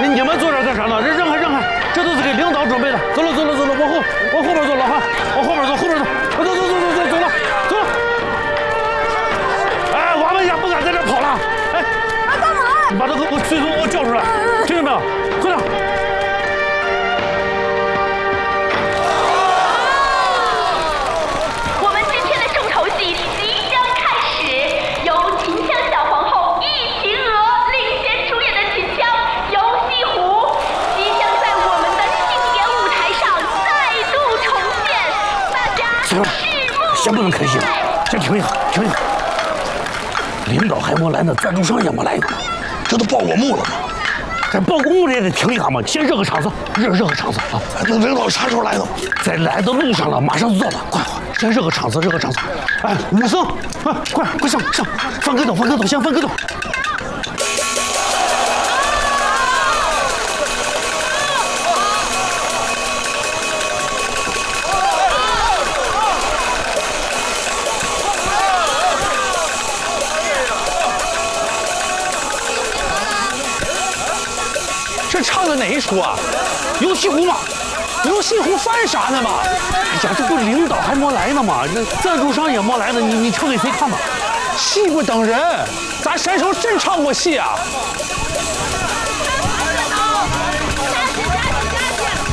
你们坐这干啥呢？这让开，这都是给领导准备的。走了，往后边走了哈，往后边走，走了。哎，我们也不敢在这跑了。哎， 干嘛？ 你把他给我随从给我叫出来，听见没有？快点！ 我们今天的重头戏即将开始，由秦腔小皇后易秦娥领衔主演的秦腔《游戏湖》即将在我们的庆典舞台上再度重现，大家拭目先不能开心，先停一下。领导还没来呢，赞助商也没来呢， 这都报过幕了吗？ 这报个幕也得停一下嘛，先热个场子，热个场子啊！ 那领导啥时候来呢？ 在来的路上了，马上就到了，快，先热个场子。哎，武僧，快上，翻跟头，先翻跟头。 这唱的哪一出啊？游戏湖嘛，游戏湖翻啥呢嘛？ 哎呀，这不领导还没来呢嘛，那赞助商也没来呢，你唱给谁看嘛？ 戏不等人，咱山手真唱过戏啊！